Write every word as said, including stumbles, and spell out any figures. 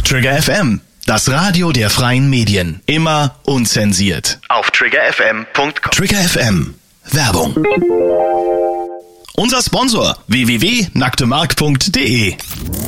Trigger F M, das Radio der freien Medien. Immer unzensiert. Auf trigger f m punkt com. Trigger F M. Werbung. Unser Sponsor w w w punkt nacktemark punkt de